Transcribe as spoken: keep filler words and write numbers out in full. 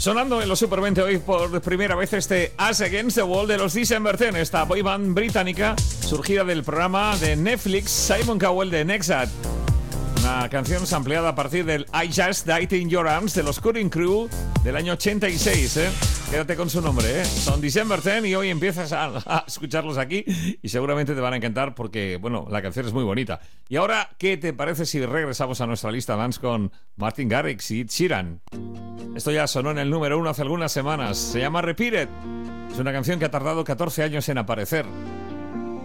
Sonando en los Super veinte hoy por primera vez este Us Against the Wall de los December ten, esta boy band británica surgida del programa de Netflix Simon Cowell de Nexat. Una canción sampleada a partir del I Just Died in Your Arms de los Cutting Crew del año ochenta y seis, ¿eh? Quédate con su nombre, ¿eh? Son December ten y hoy empiezas a, a escucharlos aquí y seguramente te van a encantar porque, bueno, la canción es muy bonita. Y ahora, ¿qué te parece si regresamos a nuestra lista dance con Martin Garrix y Ed Sheeran? Esto ya sonó en el número uno hace algunas semanas. Se llama Repeat It. Es una canción que ha tardado catorce años en aparecer.